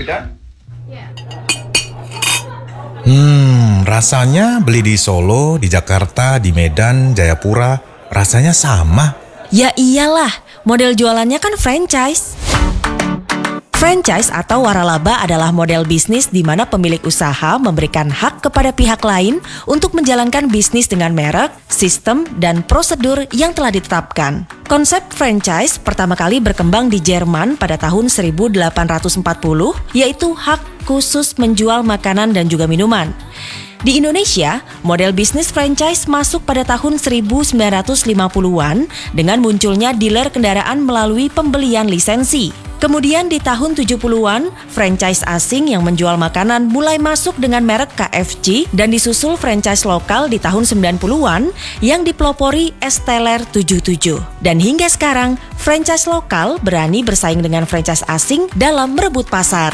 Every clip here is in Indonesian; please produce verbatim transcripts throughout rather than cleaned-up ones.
Medan? Hmm, rasanya beli di Solo, di Jakarta, di Medan, Jayapura, rasanya sama. Ya iyalah, model jualannya kan franchise. Franchise atau waralaba adalah model bisnis di mana pemilik usaha memberikan hak kepada pihak lain untuk menjalankan bisnis dengan merek, sistem, dan prosedur yang telah ditetapkan. Konsep franchise pertama kali berkembang di Jerman pada tahun seribu delapan ratus empat puluh, yaitu hak khusus menjual makanan dan juga minuman. Di Indonesia, model bisnis franchise masuk pada tahun seribu sembilan ratus lima puluhan dengan munculnya dealer kendaraan melalui pembelian lisensi. Kemudian di tahun tujuh puluhan, franchise asing yang menjual makanan mulai masuk dengan merek K F C dan disusul franchise lokal di tahun sembilan puluhan yang dipelopori Esteller tujuh puluh tujuh. Dan hingga sekarang, franchise lokal berani bersaing dengan franchise asing dalam merebut pasar.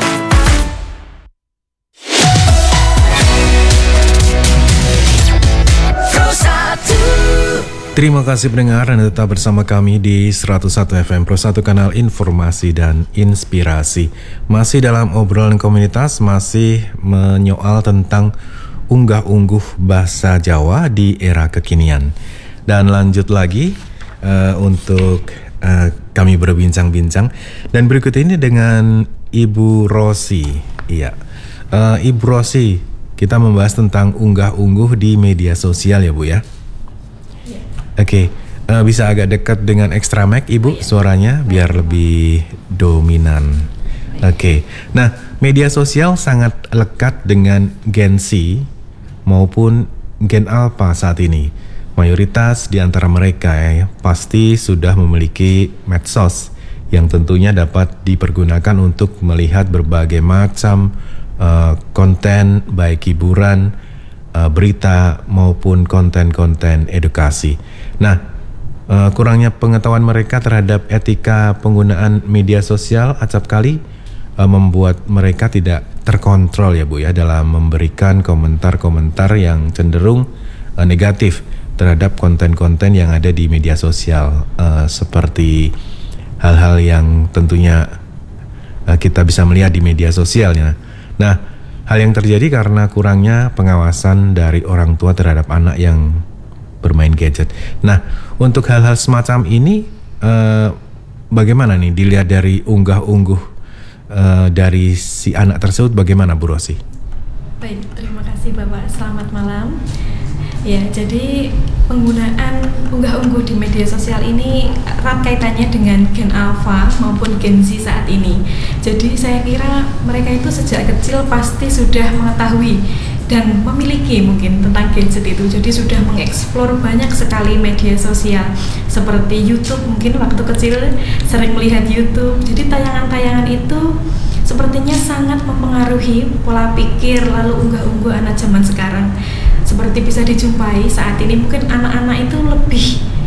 Terima kasih pendengar, Anda tetap bersama kami di seratus satu F M Pro satu, kanal informasi dan inspirasi. Masih dalam obrolan komunitas, masih menyoal tentang unggah-ungguh bahasa Jawa di era kekinian. Dan lanjut lagi uh, untuk uh, kami berbincang-bincang. Dan berikut ini dengan Ibu Rosi. Iya, uh, Ibu Rosi, kita membahas tentang unggah-ungguh di media sosial ya Bu ya. Oke, okay. uh, bisa agak dekat dengan extra mic Ibu suaranya biar lebih dominan. Oke, okay. Nah media sosial sangat lekat dengan Gen Z maupun Gen Alpha saat ini. Mayoritas di antara mereka ya, pasti sudah memiliki medsos yang tentunya dapat dipergunakan untuk melihat berbagai macam uh, konten baik hiburan, uh, berita maupun konten-konten edukasi. Nah, uh, kurangnya pengetahuan mereka terhadap etika penggunaan media sosial acap kali uh, membuat mereka tidak terkontrol ya Bu ya dalam memberikan komentar-komentar yang cenderung uh, negatif terhadap konten-konten yang ada di media sosial, uh, seperti hal-hal yang tentunya uh, kita bisa melihat di media sosialnya. Nah, hal yang terjadi karena kurangnya pengawasan dari orang tua terhadap anak yang bermain gadget. Nah, untuk hal-hal semacam ini eh, bagaimana nih dilihat dari unggah-ungguh eh, dari si anak tersebut, bagaimana Bu Rosi? Baik, terima kasih Bapak. Selamat malam. Ya, jadi penggunaan unggah-ungguh di media sosial ini erat kaitannya dengan Gen Alpha maupun Gen Z saat ini. Jadi saya kira mereka itu sejak kecil pasti sudah mengetahui dan memiliki mungkin tentang gadget itu, jadi sudah mengeksplor banyak sekali media sosial seperti YouTube. Mungkin waktu kecil sering melihat YouTube, jadi tayangan-tayangan itu sepertinya sangat mempengaruhi pola pikir lalu unggah-ungguh anak zaman sekarang. Seperti bisa dijumpai saat ini mungkin anak-anak itu lebih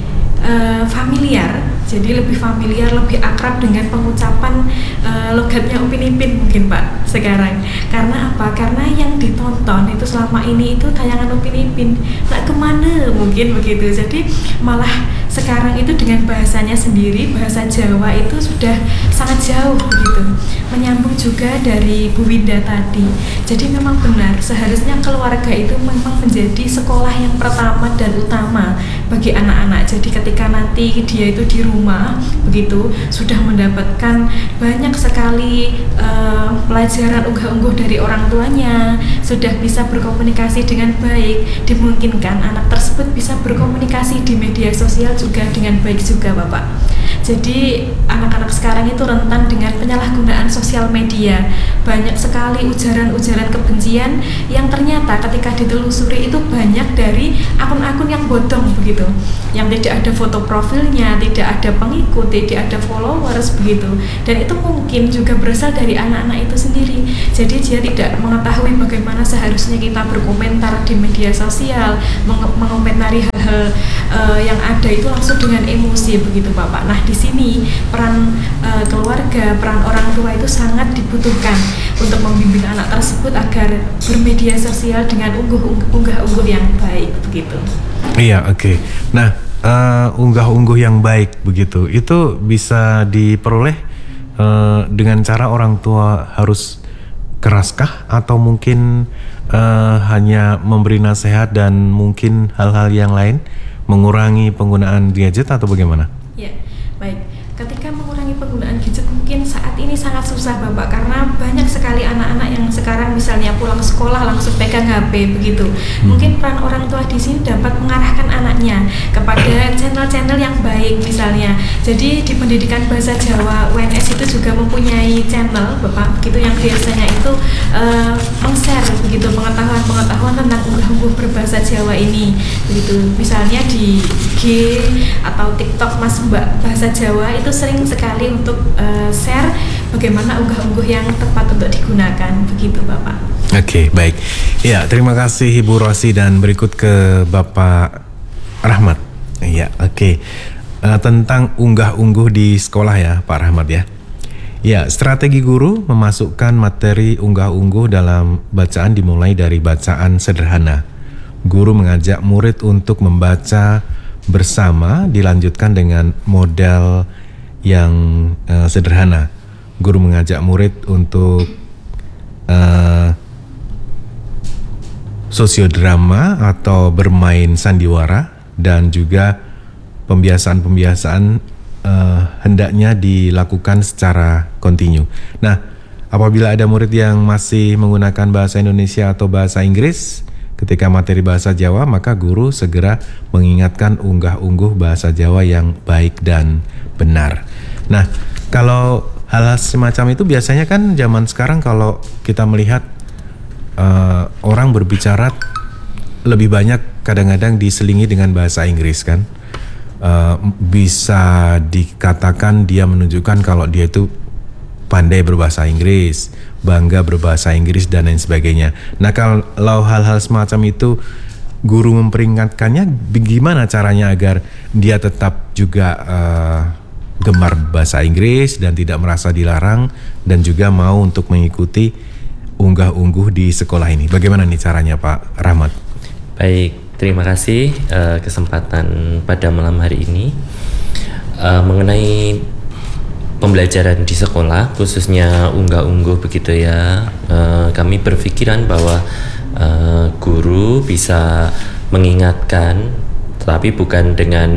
uh, familiar, jadi lebih familiar, lebih akrab dengan pengucapan uh, logatnya Upin Ipin mungkin Pak sekarang. Karena apa? Karena yang ditonton itu selama ini itu tayangan Upin Ipin, nak kemana mungkin begitu. Jadi malah sekarang itu dengan bahasanya sendiri, bahasa Jawa itu sudah sangat jauh begitu. Menyambung juga dari Bu Winda tadi. Jadi memang benar, seharusnya keluarga itu memang menjadi sekolah yang pertama dan utama bagi anak-anak. Jadi ketika nanti dia itu di rumah begitu sudah mendapatkan banyak sekali uh, pelajaran unggah-ungguh dari orang tuanya, sudah bisa berkomunikasi dengan baik, dimungkinkan anak tersebut bisa berkomunikasi di media sosial juga dengan baik juga Bapak. Jadi anak-anak sekarang itu rentan dengan penyalahgunaan sosial media. Banyak sekali ujaran-ujaran kebencian yang ternyata ketika ditelusuri itu banyak dari akun-akun yang bodong begitu, yang tidak ada foto profilnya, tidak ada pengikut, tidak ada followers begitu. Dan itu mungkin juga berasal dari anak-anak itu sendiri. Jadi dia tidak mengetahui bagaimana seharusnya kita berkomentar di media sosial, meng- mengomentari hal-hal uh, yang ada itu langsung dengan emosi begitu Bapak. Nah, di sini peran uh, keluarga, peran orang tua itu sangat dibutuhkan untuk membimbing anak tersebut agar bermedia sosial dengan unggah-ungguh yang baik begitu. Iya, oke. Okay. Nah, uh, unggah-ungguh yang baik begitu, itu bisa diperoleh uh, dengan cara orang tua harus keraskah atau mungkin uh, hanya memberi nasihat dan mungkin hal-hal yang lain, mengurangi penggunaan gadget atau bagaimana? Ya, baik. Ketika mengurangi penggunaan gadget mungkin saat ini sangat susah Bapak, karena banyak sekali anak-anak yang sekarang misalnya pulang sekolah langsung pegang H P begitu. Hmm. Mungkin peran orang tua di sini dapat mengarahkan anaknya kepada channel-channel yang baik misalnya. Jadi di pendidikan bahasa Jawa U N S itu juga mempunyai channel Bapak begitu yang biasanya itu uh, meng-share begitu pengetahuan-pengetahuan tentang unggah-ungguh berbahasa Jawa ini begitu. Misalnya di I G atau TikTok Mas Mbak bahasa Jawa itu sering sekali untuk uh, share bagaimana unggah-ungguh yang tepat untuk digunakan begitu Bapak. Oke, okay, baik. Ya, terima kasih Ibu Rosi, dan berikut ke Bapak Rahmat. Ya, oke. Okay. Uh, tentang unggah-ungguh di sekolah ya, Pak Rahmat ya. Ya, strategi guru memasukkan materi unggah-ungguh dalam bacaan dimulai dari bacaan sederhana. Guru mengajak murid untuk membaca bersama, dilanjutkan dengan model yang uh, sederhana. Guru mengajak murid untuk uh, sosiodrama atau bermain sandiwara, dan juga pembiasaan-pembiasaan uh, hendaknya dilakukan secara kontinu. Nah, apabila ada murid yang masih menggunakan bahasa Indonesia atau bahasa Inggris ketika materi bahasa Jawa, maka guru segera mengingatkan unggah-ungguh bahasa Jawa yang baik dan benar. Nah, kalau hal-hal semacam itu biasanya kan zaman sekarang kalau kita melihat uh, orang berbicara lebih banyak kadang-kadang diselingi dengan bahasa Inggris kan. Uh, bisa dikatakan dia menunjukkan kalau dia itu pandai berbahasa Inggris, bangga berbahasa Inggris, dan lain sebagainya. Nah, kalau hal-hal semacam itu guru memperingatkannya, bagaimana caranya agar dia tetap juga uh, gemar bahasa Inggris dan tidak merasa dilarang, dan juga mau untuk mengikuti unggah-ungguh di sekolah ini? Bagaimana nih caranya, Pak Rahmat? Baik, terima kasih uh, kesempatan pada malam hari ini uh, mengenai pembelajaran di sekolah, khususnya unggah-ungguh begitu ya. Uh, kami berpikiran bahwa uh, guru bisa mengingatkan, tetapi bukan dengan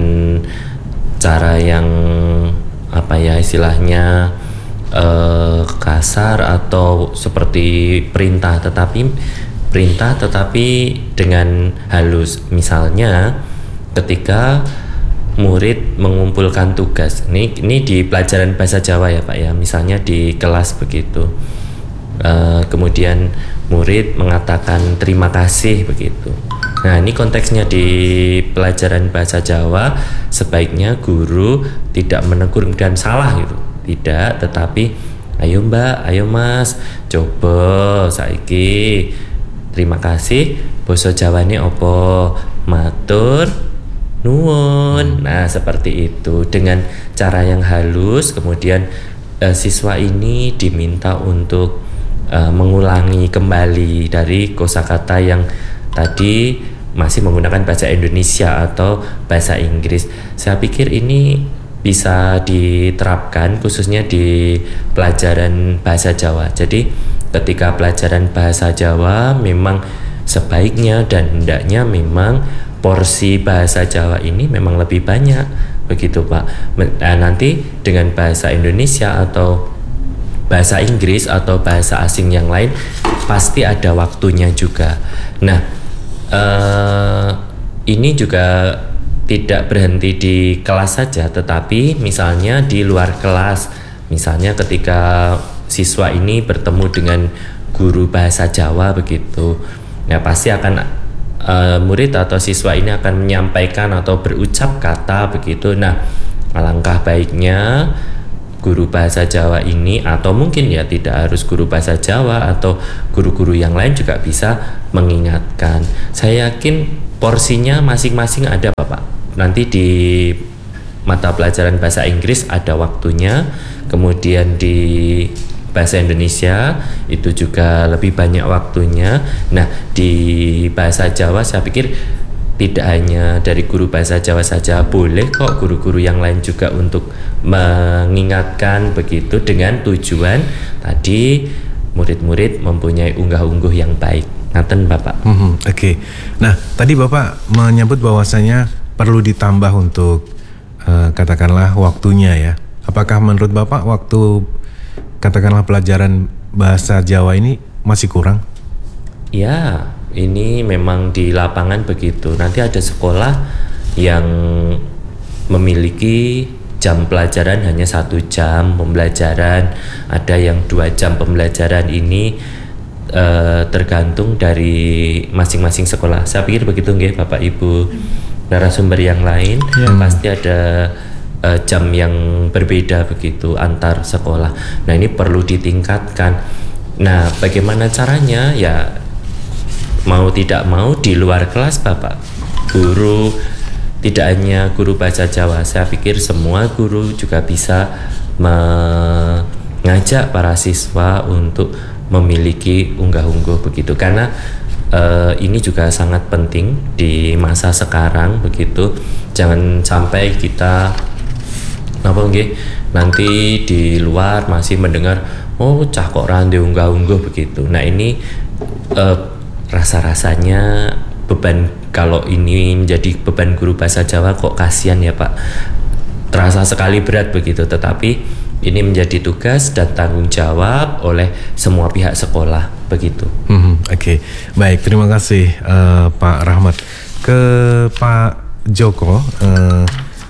cara yang apa ya istilahnya uh, kasar atau seperti perintah, tetapi perintah tetapi dengan halus. Misalnya ketika murid mengumpulkan tugas, ini ini di pelajaran bahasa Jawa ya Pak ya, misalnya di kelas begitu, uh, kemudian murid mengatakan terima kasih begitu. Nah, ini konteksnya di pelajaran bahasa Jawa, sebaiknya guru tidak menegur dan salah gitu, tidak, tetapi ayo Mbak, ayo Mas, coba saiki terima kasih basa Jawane opo, matur nuwun. Nah, seperti itu dengan cara yang halus. Kemudian eh, siswa ini diminta untuk eh, mengulangi kembali dari kosakata yang tadi masih menggunakan bahasa Indonesia atau bahasa Inggris. Saya pikir ini bisa diterapkan khususnya di pelajaran bahasa Jawa. Jadi ketika pelajaran bahasa Jawa memang sebaiknya dan hendaknya memang porsi bahasa Jawa ini memang lebih banyak begitu Pak. Nah, nanti dengan bahasa Indonesia atau bahasa Inggris atau bahasa asing yang lain pasti ada waktunya juga. Nah, uh, ini juga tidak berhenti di kelas saja, tetapi misalnya di luar kelas, misalnya ketika siswa ini bertemu dengan guru bahasa Jawa begitu, ya pasti akan uh, murid atau siswa ini akan menyampaikan atau berucap kata begitu. Nah, alangkah baiknya guru bahasa Jawa ini, atau mungkin ya tidak harus guru bahasa Jawa atau guru-guru yang lain juga bisa mengingatkan. Saya yakin porsinya masing-masing ada Bapak. Nanti di mata pelajaran bahasa Inggris ada waktunya, kemudian di bahasa Indonesia itu juga lebih banyak waktunya. Nah, di bahasa Jawa saya pikir tidak hanya dari guru bahasa Jawa saja, boleh kok guru-guru yang lain juga untuk mengingatkan begitu, dengan tujuan tadi murid-murid mempunyai unggah-ungguh yang baik. Ngaten Bapak. Mm-hmm, Oke. Okay. Nah, tadi Bapak menyebut bahwasanya perlu ditambah untuk uh, katakanlah waktunya ya. Apakah menurut Bapak waktu katakanlah pelajaran bahasa Jawa ini masih kurang? Ya, ini memang di lapangan begitu. Nanti ada sekolah yang memiliki jam pelajaran hanya satu jam pembelajaran, ada yang dua jam pembelajaran. Ini eh, tergantung dari masing-masing sekolah. Saya pikir begitu nggih Bapak Ibu narasumber yang lain, ya. Pasti ada eh, jam yang berbeda begitu antar sekolah. Nah, ini perlu ditingkatkan. Nah, bagaimana caranya? Ya mau tidak mau di luar kelas Bapak, guru tidak hanya guru bahasa Jawa, saya pikir semua guru juga bisa mengajak para siswa untuk memiliki unggah-ungguh begitu, karena uh, ini juga sangat penting di masa sekarang begitu. Jangan sampai kita apa nggih nanti di luar masih mendengar oh cah kok rande unggah-ungguh begitu. Nah, ini uh, rasa-rasanya beban, kalau ini menjadi beban guru bahasa Jawa kok kasihan ya Pak, terasa sekali berat begitu. Tetapi ini menjadi tugas dan tanggung jawab oleh semua pihak sekolah begitu. Hmm, Oke, okay. Baik, terima kasih uh, Pak Rahmat. Ke Pak Joko, uh,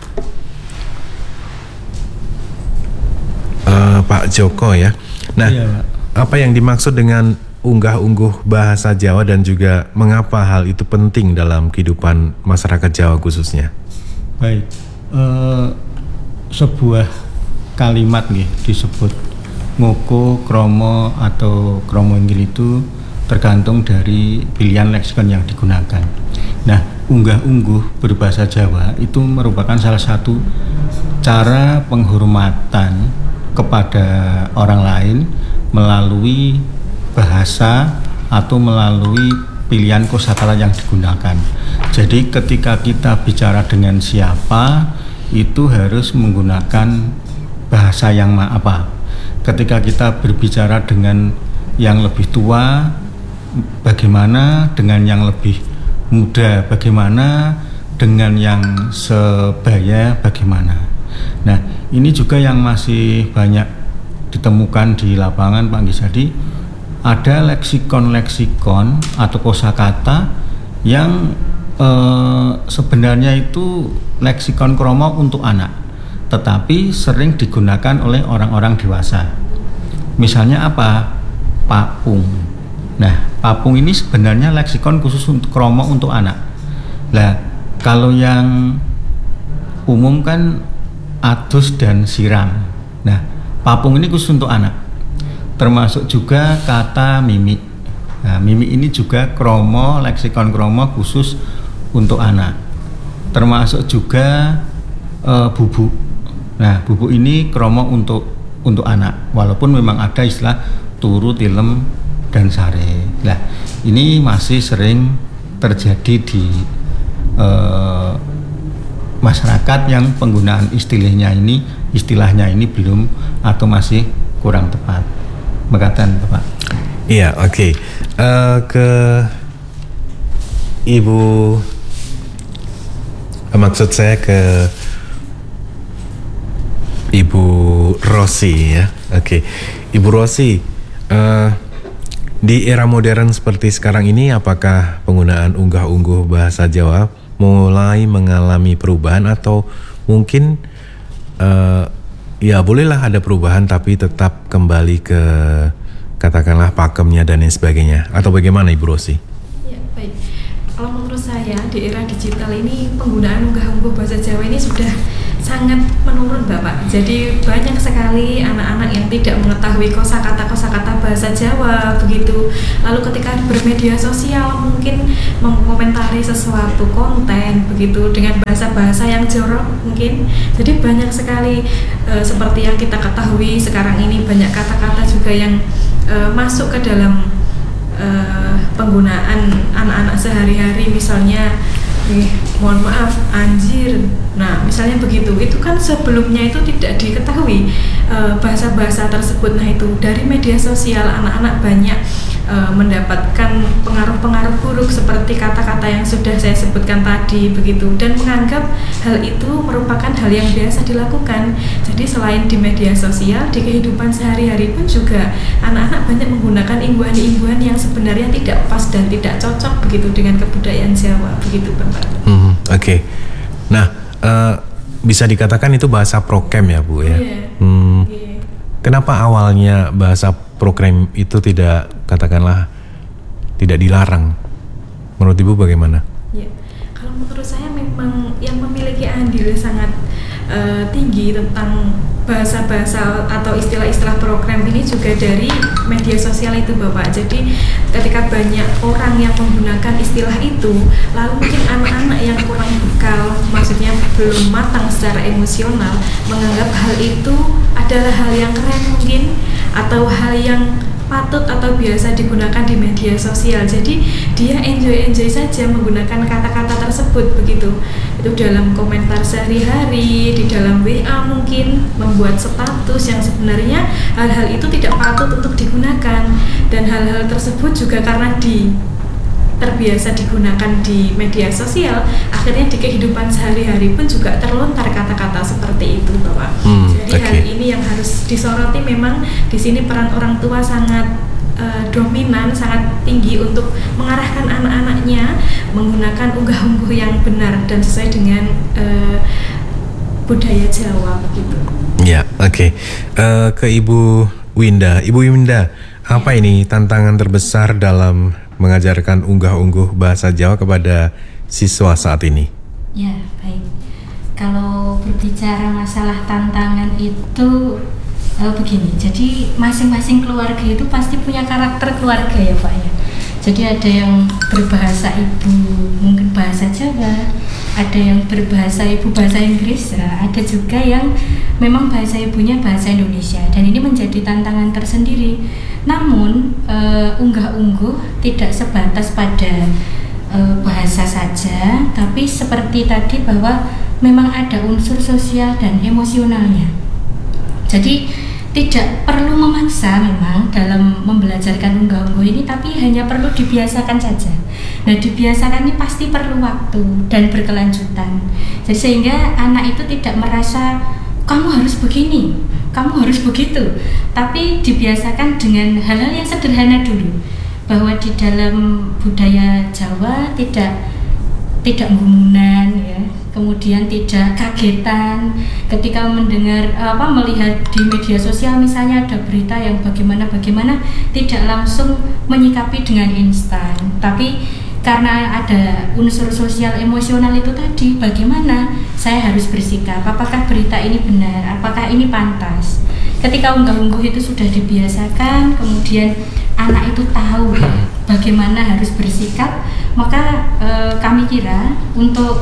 uh, Pak Joko ya. Nah, iya, apa yang dimaksud dengan unggah-ungguh bahasa Jawa dan juga mengapa hal itu penting dalam kehidupan masyarakat Jawa khususnya? Baik, eh, sebuah kalimat nih disebut ngoko, kromo atau kromo inggil itu tergantung dari pilihan leksikon yang digunakan. Nah, unggah-ungguh berbahasa Jawa itu merupakan salah satu cara penghormatan kepada orang lain melalui bahasa atau melalui pilihan kosakata yang digunakan. Jadi ketika kita bicara dengan siapa itu harus menggunakan bahasa yang apa. Ketika kita berbicara dengan yang lebih tua, bagaimana dengan yang lebih muda, bagaimana dengan yang sebaya, bagaimana. Nah, ini juga yang masih banyak ditemukan di lapangan Pak Gisadi. Ada leksikon-leksikon atau kosakata yang eh, sebenarnya itu leksikon kromo untuk anak, tetapi sering digunakan oleh orang-orang dewasa. Misalnya apa? Papung. Nah, papung ini sebenarnya leksikon khusus untuk kromo untuk anak. Nah, kalau yang umum kan adus dan siram. Nah, papung ini khusus untuk anak. Termasuk juga kata mimi. Nah, mimi ini juga kromo, leksikon kromo khusus untuk anak. Termasuk juga e, bubu. Nah, bubu ini kromo untuk untuk anak. Walaupun memang ada istilah turu, tilem, dan sare. Nah, ini masih sering terjadi di e, masyarakat yang penggunaan istilahnya ini, istilahnya ini belum atau masih kurang tepat. Makatan Bapak. Iya, oke. Okay. Uh, ke Ibu, uh, maksud saya ke Ibu Rosi ya. Oke, okay. Ibu Rosi, uh, di era modern seperti sekarang ini, apakah penggunaan unggah-ungguh bahasa Jawa mulai mengalami perubahan atau mungkin uh, ya bolehlah ada perubahan tapi tetap kembali ke katakanlah pakemnya dan lain sebagainya, atau bagaimana Ibu Rosi? Ya, baik. Kalau menurut saya di era digital ini penggunaan unggah-ungguh bahasa Jawa ini sudah sangat menurun Bapak. Jadi banyak sekali anak-anak yang tidak mengetahui kosakata-kosakata bahasa Jawa begitu. Lalu ketika bermedia sosial mungkin mengomentari sesuatu konten begitu dengan bahasa-bahasa yang jorok mungkin. Jadi banyak sekali e, seperti yang kita ketahui sekarang ini, banyak kata-kata juga yang e, masuk ke dalam e, penggunaan anak-anak sehari-hari, misalnya eh, mohon maaf, anjir. Nah, misalnya begitu, itu kan sebelumnya itu tidak diketahui uh, bahasa-bahasa tersebut. Nah, itu dari media sosial anak-anak banyak uh, mendapatkan pengaruh-pengaruh buruk seperti kata-kata yang sudah saya sebutkan tadi begitu, dan menganggap hal itu merupakan hal yang biasa dilakukan. Jadi selain di media sosial, di kehidupan sehari-hari pun juga anak-anak banyak menggunakan imbuhan-imbuhan yang sebenarnya tidak pas dan tidak cocok begitu dengan kebudayaan Jawa begitu, Bapak. Hmm, Oke, okay. Nah uh, bisa dikatakan itu bahasa prokem ya Bu ya. Yeah. Hmm, Yeah. Kenapa awalnya bahasa prokem itu tidak, katakanlah, tidak dilarang? Menurut Ibu bagaimana? Ya, kalau menurut saya memang yang memiliki andil sangat uh, tinggi tentang bahasa-bahasa atau istilah-istilah program ini juga dari media sosial itu, Bapak. Jadi ketika banyak orang yang menggunakan istilah itu, lalu mungkin anak-anak yang kurang bekal, maksudnya belum matang secara emosional, menganggap hal itu adalah hal yang keren mungkin, atau hal yang patut atau biasa digunakan di media sosial. Jadi dia enjoy-enjoy saja menggunakan kata-kata tersebut begitu. Itu dalam komentar sehari-hari, di dalam W A mungkin, membuat status yang sebenarnya hal-hal itu tidak patut untuk digunakan. Dan hal-hal tersebut juga karena di terbiasa digunakan di media sosial, akhirnya di kehidupan sehari-hari pun juga terlontar kata-kata seperti itu, Bapak. Hmm, Jadi okay. hal ini yang harus disoroti. Memang di sini peran orang tua sangat uh, dominan, sangat tinggi untuk mengarahkan anak-anaknya menggunakan unggah-ungguh yang benar dan sesuai dengan uh, budaya Jawa begitu. Ya, oke. Okay. Uh, ke Ibu Winda, Ibu Winda, apa ini tantangan terbesar dalam mengajarkan unggah-ungguh bahasa Jawa kepada siswa saat ini? Ya, baik. Kalau berbicara masalah tantangan itu eh, begini, jadi masing-masing keluarga itu pasti punya karakter keluarga ya Pak ya. Jadi ada yang berbahasa ibu mungkin bahasa Jawa, ada yang berbahasa ibu bahasa Inggris, nah, ada juga yang memang bahasa ibunya bahasa Indonesia, dan ini menjadi tantangan tersendiri. Namun uh, unggah-ungguh tidak sebatas pada uh, bahasa saja, tapi seperti tadi bahwa memang ada unsur sosial dan emosionalnya. Jadi tidak perlu memaksa memang dalam membelajarkan unggah-ungguh ini, tapi hanya perlu dibiasakan saja. Nah, dibiasakan ini pasti perlu waktu dan berkelanjutan. Jadi sehingga anak itu tidak merasa kamu harus begini, kamu harus begitu, tapi dibiasakan dengan hal-hal yang sederhana dulu, bahwa di dalam budaya Jawa tidak tidak gumunan ya, kemudian tidak kagetan ketika mendengar apa melihat di media sosial misalnya ada berita yang bagaimana-bagaimana, tidak langsung menyikapi dengan instan, tapi karena ada unsur sosial emosional itu tadi, bagaimana saya harus bersikap, apakah berita ini benar, apakah ini pantas. Ketika unggah-ungguh itu sudah dibiasakan, kemudian anak itu tahu bagaimana harus bersikap, maka e, kami kira untuk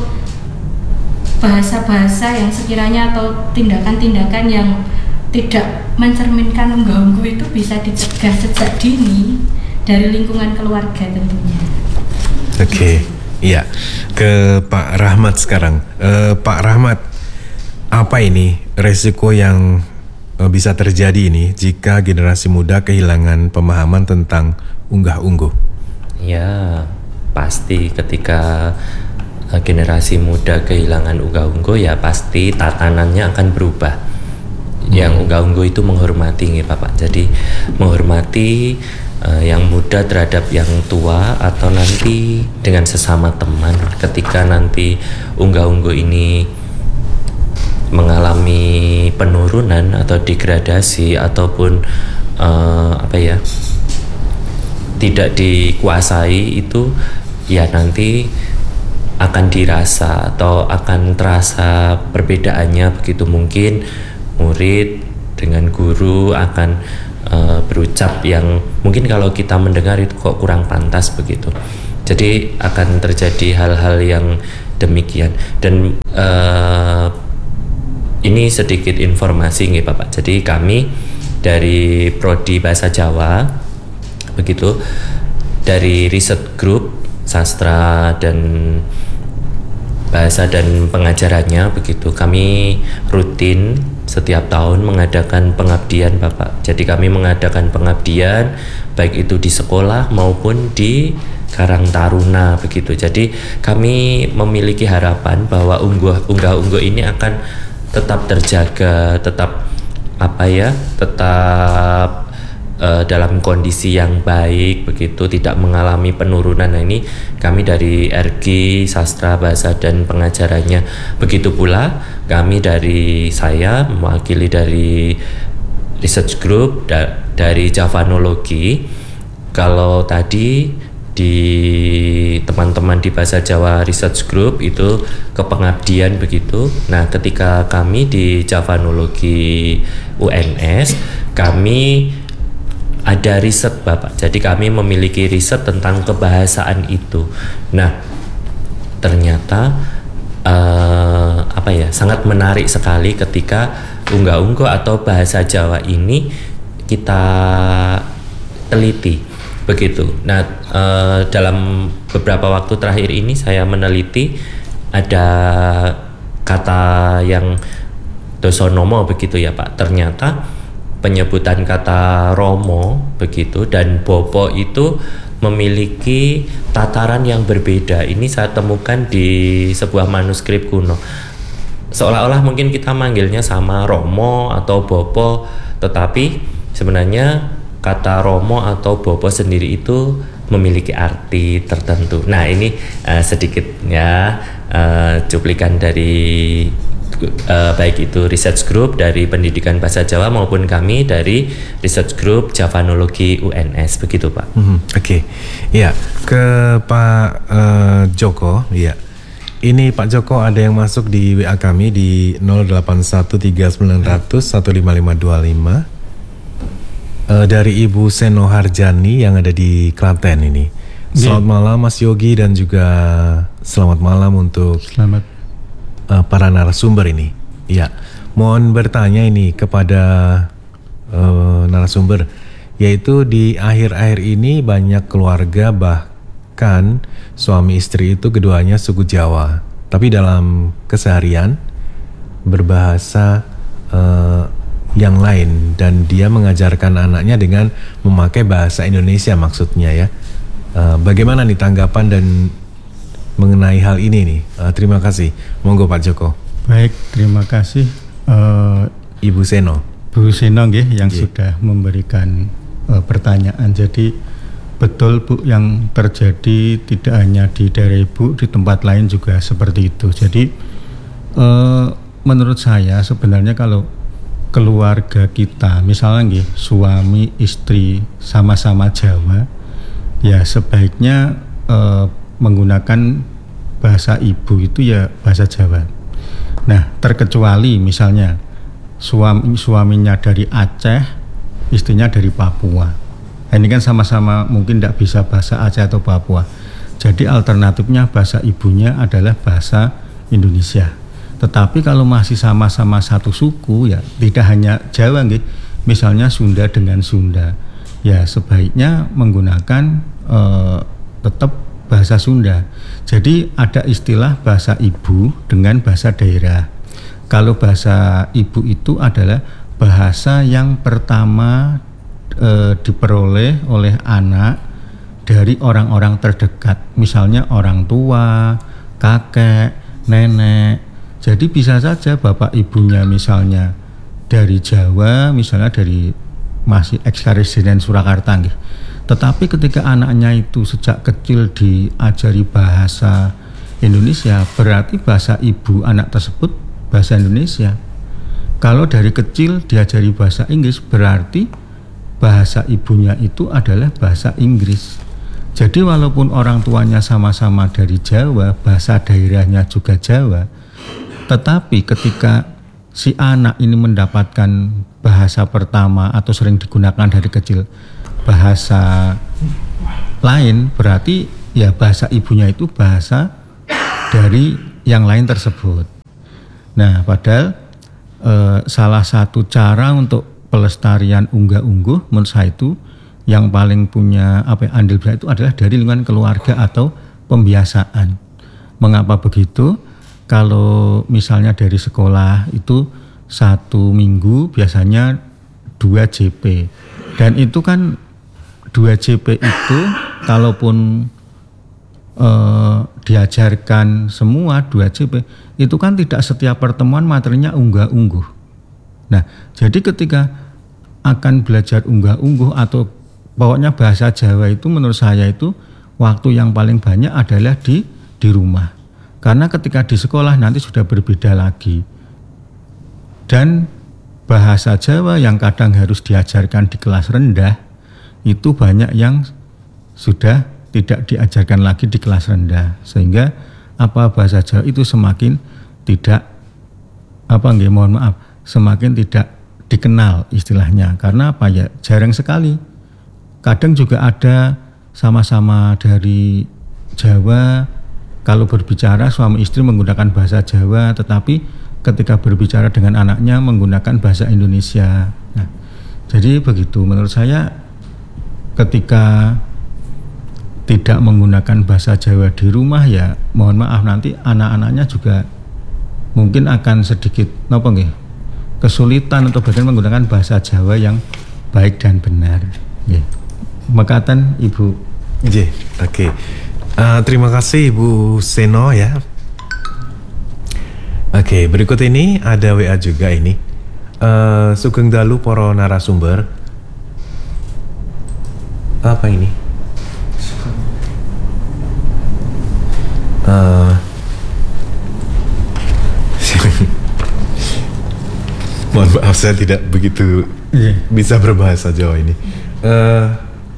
bahasa-bahasa yang sekiranya atau tindakan-tindakan yang tidak mencerminkan unggah-ungguh itu bisa dicegah sejak dini dari lingkungan keluarga tentunya. Oke, okay. Iya. Ke Pak Rahmat sekarang. Uh, Pak Rahmat, apa ini resiko yang uh, bisa terjadi ini jika generasi muda kehilangan pemahaman tentang unggah-ungguh? Ya, pasti ketika uh, generasi muda kehilangan unggah-ungguh, ya pasti tatanannya akan berubah. Hmm. Yang unggah-ungguh itu menghormati, nih Bapak. Jadi menghormati Uh, yang muda terhadap yang tua, atau nanti dengan sesama teman ketika nanti unggah-ungguh ini mengalami penurunan atau degradasi ataupun uh, apa ya tidak dikuasai, itu ya nanti akan dirasa atau akan terasa perbedaannya begitu. Mungkin murid dengan guru akan Uh, berucap yang mungkin kalau kita mendengar itu kok kurang pantas begitu. Jadi akan terjadi hal-hal yang demikian. Dan uh, ini sedikit informasi nih Bapak. Jadi kami dari Prodi Bahasa Jawa begitu, dari riset grup sastra dan bahasa dan pengajarannya begitu. Kami rutin setiap tahun mengadakan pengabdian Bapak. Jadi kami mengadakan pengabdian baik itu di sekolah maupun di Karang Taruna begitu. Jadi kami memiliki harapan bahwa unggah-ungguh ini akan tetap terjaga, tetap apa ya, tetap Uh, dalam kondisi yang baik begitu, tidak mengalami penurunan. Nah, ini kami dari R G Sastra Bahasa dan Pengajarannya. Begitu pula kami dari saya mewakili dari research group da- dari Javanologi. Kalau tadi di teman-teman di Bahasa Jawa Research Group itu kepengabdian begitu. Nah, ketika kami di Javanologi U N S kami ada riset Bapak, jadi kami memiliki riset tentang kebahasaan itu. Nah, ternyata uh, apa ya, sangat menarik sekali ketika unggah-ungguh atau bahasa Jawa ini kita teliti begitu. Nah, uh, dalam beberapa waktu terakhir ini saya meneliti ada kata yang dosonomo begitu ya Pak. Ternyata penyebutan kata romo begitu dan bopo itu memiliki tataran yang berbeda. Ini saya temukan di sebuah manuskrip kuno. Seolah-olah mungkin kita manggilnya sama romo atau bopo, tetapi sebenarnya kata romo atau bopo sendiri itu memiliki arti tertentu. Nah, ini uh, sedikit ya uh, cuplikan dari Uh, baik itu research group dari Pendidikan Bahasa Jawa maupun kami dari research group Javanologi U N S begitu Pak. Mm-hmm. Oke, okay. Ya ke Pak uh, Joko, ya. Ini Pak Joko ada yang masuk di W A kami di nol delapan satu tiga sembilan nol nol satu lima lima dua lima uh, dari Ibu Seno Harjani yang ada di Klaten ini. Selamat yeah. malam Mas Yogi dan juga selamat malam untuk selamat Uh, para narasumber ini. Ya, mohon bertanya ini kepada uh, narasumber, yaitu di akhir-akhir ini banyak keluarga bahkan suami istri itu keduanya suku Jawa, tapi dalam keseharian berbahasa uh, yang lain dan dia mengajarkan anaknya dengan memakai bahasa Indonesia maksudnya ya. Uh, bagaimana nih tanggapan dan mengenai hal ini nih? Uh, terima kasih. Monggo Pak Joko. Baik, terima kasih uh, Ibu Seno. Bu Seno nggih yang yeah. sudah memberikan uh, pertanyaan. Jadi betul Bu, yang terjadi tidak hanya di daerah Ibu, di tempat lain juga seperti itu. Jadi uh, menurut saya sebenarnya kalau keluarga kita misalnya nggih suami istri sama-sama Jawa, ya sebaiknya uh, menggunakan bahasa ibu itu ya bahasa Jawa. Nah, terkecuali misalnya suami suaminya dari Aceh, istrinya dari Papua. Nah, ini kan sama-sama mungkin tidak bisa bahasa Aceh atau Papua. Jadi alternatifnya bahasa ibunya adalah bahasa Indonesia. Tetapi kalau masih sama-sama satu suku ya tidak hanya Jawa nggih, misalnya Sunda dengan Sunda, ya sebaiknya menggunakan eh, tetap bahasa Sunda. Jadi ada istilah bahasa ibu dengan bahasa daerah. Kalau bahasa ibu itu adalah bahasa yang pertama e, diperoleh oleh anak dari orang-orang terdekat. Misalnya orang tua, kakek, nenek. Jadi bisa saja bapak ibunya misalnya dari Jawa, misalnya dari masih eks-Residen Surakarta gitu. Tetapi ketika anaknya itu sejak kecil diajari bahasa Indonesia, berarti bahasa ibu anak tersebut bahasa Indonesia. Kalau dari kecil diajari bahasa Inggris, berarti bahasa ibunya itu adalah bahasa Inggris. Jadi walaupun orang tuanya sama-sama dari Jawa, bahasa daerahnya juga Jawa, tetapi ketika si anak ini mendapatkan bahasa pertama atau sering digunakan dari kecil bahasa lain, berarti ya bahasa ibunya itu bahasa dari yang lain tersebut. Nah, padahal eh, salah satu cara untuk pelestarian unggah-ungguh menurut saya itu yang paling punya apa andil besar itu adalah dari lingkungan keluarga atau pembiasaan. Mengapa begitu? kalau misalnya dari sekolah itu satu minggu biasanya dua J P, dan itu kan dua J P itu kalaupun eh, diajarkan semua dua J P itu kan tidak setiap pertemuan materinya unggah-ungguh. Nah, jadi ketika akan belajar unggah-ungguh atau pokoknya bahasa Jawa itu menurut saya itu waktu yang paling banyak adalah di di rumah. Karena ketika di sekolah nanti sudah berbeda lagi. Dan bahasa Jawa yang kadang harus diajarkan di kelas rendah itu banyak yang sudah tidak diajarkan lagi di kelas rendah, sehingga apa bahasa Jawa itu semakin tidak apa nggih mohon maaf semakin tidak dikenal istilahnya. Karena apa ya, jarang sekali. Kadang juga ada sama-sama dari Jawa, kalau berbicara suami istri menggunakan bahasa Jawa, tetapi ketika berbicara dengan anaknya menggunakan bahasa Indonesia. Nah, jadi begitu menurut saya, ketika tidak menggunakan bahasa Jawa di rumah ya mohon maaf nanti anak-anaknya juga mungkin akan sedikit napa nggih kesulitan untuk bagaimana menggunakan bahasa Jawa yang baik dan benar. Nggih. Mekaten Ibu. Nggih, oke. Okay. Uh, terima kasih Ibu Seno ya. Oke, okay, berikut ini ada W A juga ini. Uh, Sugeng dalu para narasumber. Apa ini? Uh, mohon maaf saya tidak begitu yeah. bisa berbahasa Jawa ini. Uh,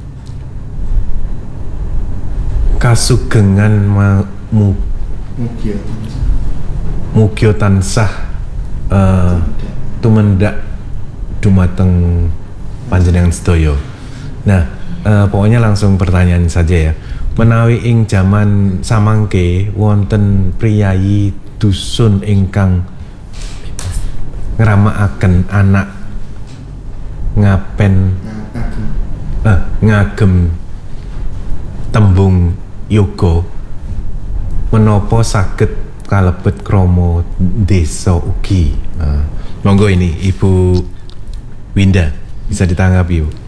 kasugengan ma, mu, Mugya tansah uh, tumendak dumateng panjenengan sedaya. Nah, uh, pokoknya langsung pertanyaan saja ya. Menawi ing jaman samangke wonten priyayi dusun ingkang ngramakaken anak ngapen eh, ngagem tembung yoga, menapa saged kalebet kromo desa ugi. Nah, monggo ini Ibu Winda bisa ditanggapi Bu.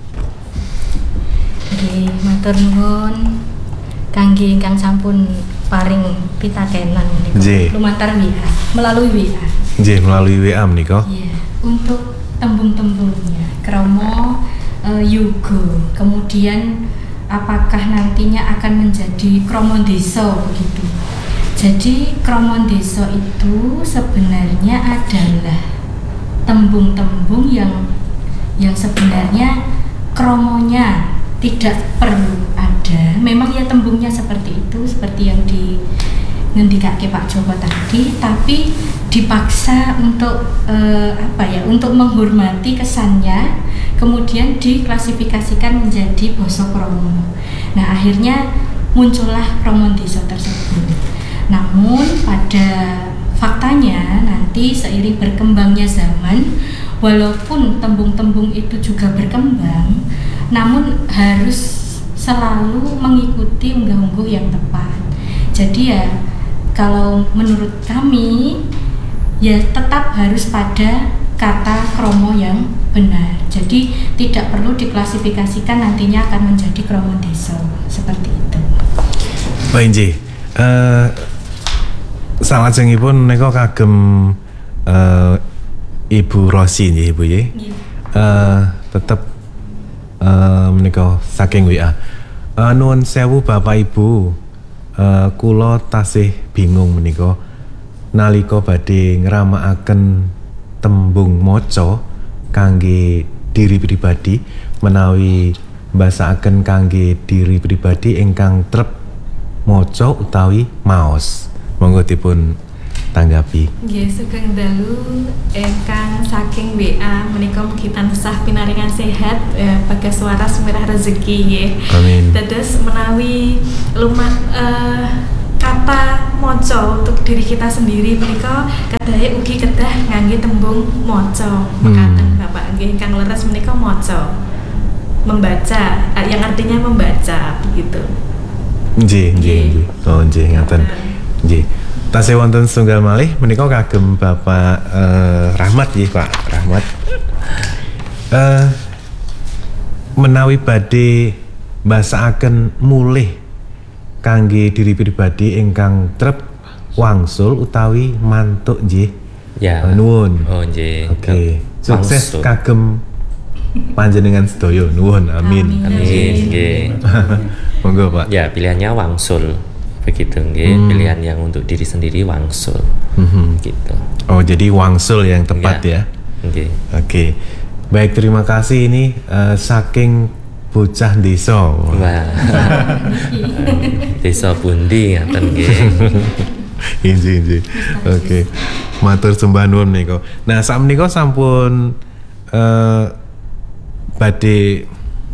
Nggih, matur nuwun kangge ingkang sampun paring pitakenan menika lumantar W A, melalui W A. Nggih, melalui W A menika. Iya, untuk tembung-tembungnya kromo uh, yoga, kemudian apakah nantinya akan menjadi kromo desa begitu. Jadi kromo desa itu sebenarnya adalah tembung-tembung yang yang sebenarnya kromonya tidak perlu ada. Memang ya tembungnya seperti itu, seperti yang di ngendikake Pak Joko tadi, tapi dipaksa untuk eh, apa ya, untuk menghormati kesannya, kemudian diklasifikasikan menjadi basa kromo. Nah, akhirnya muncullah kromo desa tersebut. Namun pada faktanya nanti seiring berkembangnya zaman, walaupun tembung-tembung itu juga berkembang, namun harus selalu mengikuti unggah-ungguh yang tepat. Jadi ya kalau menurut kami ya tetap harus pada kata kromo yang benar. Jadi tidak perlu diklasifikasikan nantinya akan menjadi kromo desa seperti itu. Pak Inji, uh, salajengipun menika kagem uh, Ibu Rosi nggih Ibu nggih. Uh, tetep uh, menika saking W A. Uh, nuwun sewu Bapak Ibu, uh, kula tasih bingung menika nalika badhe ngramakaken tembung maca kangge diri pribadi menawi mbasakaken kangge diri pribadi ingkang trep maca utawi maos. Monggo dipun tanggapi. Nggih, sugeng dalu ingkang saking W A menika mugi tansah pinaringan sehat, eh, bagas waras mirah rezeki nggih. Amin. Dados menawi lumat eh, kata maca untuk diri kita sendiri menika kadahe ugi kedah ngangge tembung maca. Mekaten Bapak nggih ingkang leres menika maca. Membaca, yang artinya membaca begitu. Nggih, nggih, nggih. Oh, nggih ngaten. Nggih. Tasih wonten setunggal malih menika kagem Bapak eh, Rahmat nggih Pak Rahmat. Eh, menawi badhe mbasakaken mulih kangge diri pribadi ingkang trep wangsul utawi mantuk nggih. Ya. Nuwun. Oh nggih. Oke. Okay. Sukses Wangsul. kagem panjenengan sedaya. Nuwun. Amin. Amin nggih. Monggo Pak. Ya, pilihannya wangsul. Begitu nggih, Hmm. pilihan yang untuk diri sendiri wangsul. Mhm. Gitu. Oh, jadi wangsul yang tepat ya. Nggih. Oke. Baik, terima kasih ini eh, saking bocah desa. Wah. Desa pundi ngaten nggih. Inji inji. Oke. Matur sembah nuwun nika. Nah, sakmenika sampun eh badhe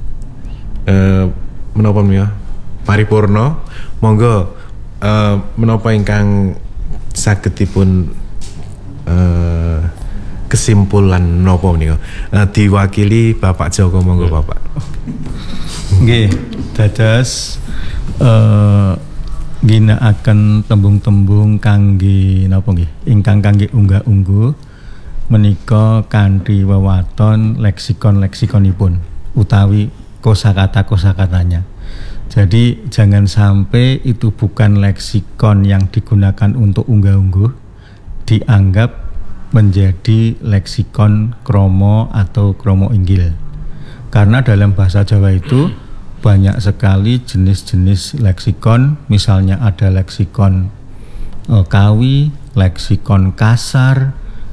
eh menapa menika? Paripurna. Monggo eh menapa ingkang saged dipun eh kesimpulan napa menika? Eh, diwakili Bapak Joko, monggo Bapak. Nggih, dados eh ginakaken tembung-tembung kangge napa nggih? Ingkang kangge unggah-ungguh menika kanthi wewaton leksikon-leksikonipun utawi kosakata-kosakatanya. Jadi jangan sampai itu bukan leksikon yang digunakan untuk unggah-ungguh dianggap menjadi leksikon kromo atau kromo inggil. Karena dalam bahasa Jawa itu banyak sekali jenis-jenis leksikon, misalnya ada leksikon eh, kawi, leksikon kasar,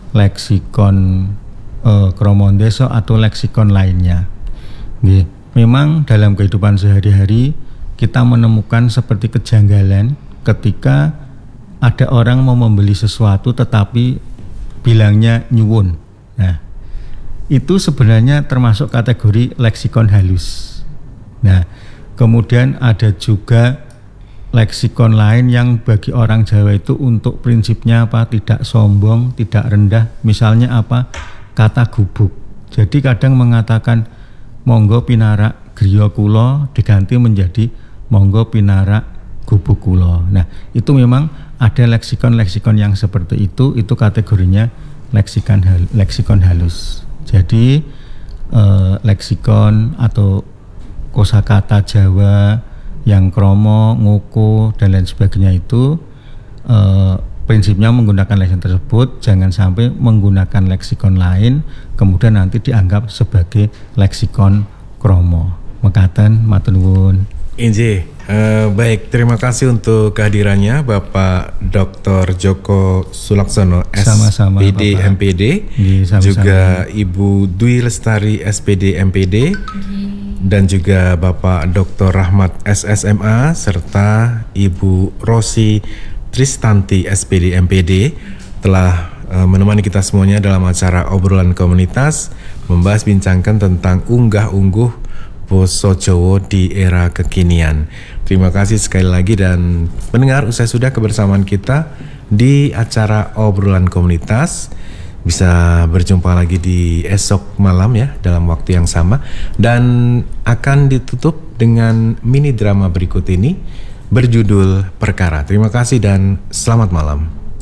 leksikon eh, kromondeso atau leksikon lainnya. Nggih, memang dalam kehidupan sehari-hari kita menemukan seperti kejanggalan ketika ada orang mau membeli sesuatu tetapi bilangnya nyuwun. Nah, itu sebenarnya termasuk kategori leksikon halus. Nah, kemudian ada juga leksikon lain yang bagi orang Jawa itu untuk prinsipnya apa? Tidak sombong, tidak rendah. Misalnya apa? Kata gubuk. Jadi kadang mengatakan monggo pinarak griya kula diganti menjadi monggo pinarak gubuk kula. Nah, itu memang ada leksikon-leksikon yang seperti itu, itu kategorinya leksikon hal, leksikon halus. Jadi eh, leksikon atau kosakata Jawa yang kromo, ngoko dan lain sebagainya itu eh, prinsipnya menggunakan leksikon tersebut, jangan sampai menggunakan leksikon lain kemudian nanti dianggap sebagai leksikon kromo. Mekaten matur nuwun. Inji, eh, baik, terima kasih untuk kehadirannya Bapak Doktor Joko Sulaksono Sama-sama, S P D Bapak. M P D, Iya, sama-sama. juga Ibu Dwi Lestari S P D M P D, dan juga Bapak Doktor Rahmat S S M A serta Ibu Rosi Tristanti S P D M P D telah eh, menemani kita semuanya dalam acara obrolan komunitas membahas bincangkan tentang unggah-ungguh Basa Jawa di era kekinian. Terima kasih sekali lagi dan pendengar, usai sudah kebersamaan kita di acara obrolan komunitas. Bisa berjumpa lagi di esok malam ya dalam waktu yang sama, dan akan ditutup dengan mini drama berikut ini berjudul Perkara. Terima kasih dan selamat malam.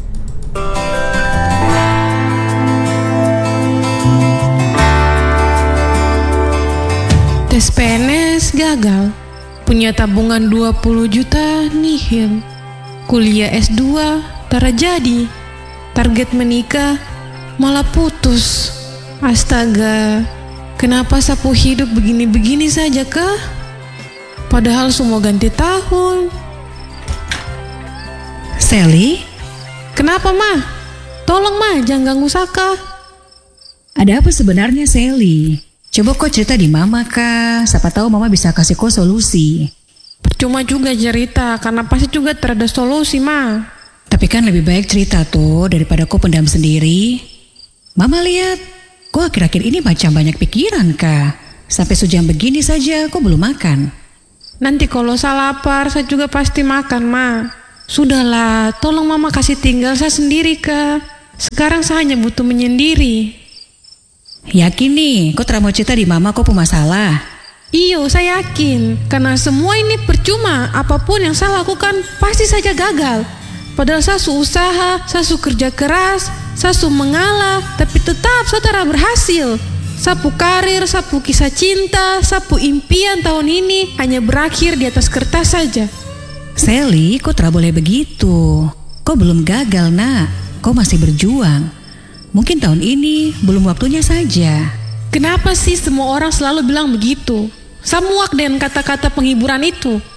Tes P N S gagal, punya tabungan dua puluh juta nihil, kuliah S dua tara jadi, target menikah malah putus. Astaga, kenapa sapu hidup begini-begini saja kah? Padahal semua ganti tahun. Sally, Kenapa mah? Tolong mah jangan ganggu Saka. ada apa sebenarnya Sally? Coba kok cerita di mama kak, siapa tahu mama bisa kasih kok solusi. Percuma juga cerita, karena pasti juga terada solusi mah. Tapi kan lebih baik cerita tuh daripada kok pendam sendiri. Mama lihat, kok akhir-akhir ini macam banyak pikiran kak. Sampai sejam begini saja kok belum makan. Nanti kalau saya lapar, saya juga pasti makan mah. Sudahlah, tolong mama kasih tinggal saya sendiri kak. Sekarang saya hanya butuh menyendiri. Yakin nih, kok terang mau cerita di mama kok pemasalah. Iyo, saya yakin. Karena semua ini percuma. Apapun yang saya lakukan pasti saja gagal. Padahal sasu usaha, sasu kerja keras, sasu mengalah, tapi tetap saudara berhasil. Sapu karir, sapu kisah cinta, sapu impian tahun ini hanya berakhir di atas kertas saja. Sally, kok tak boleh begitu? Kau belum gagal, nak. Kau masih berjuang. Mungkin tahun ini belum waktunya saja. Kenapa sih semua orang selalu bilang begitu? Saya muak dengan kata-kata penghiburan itu.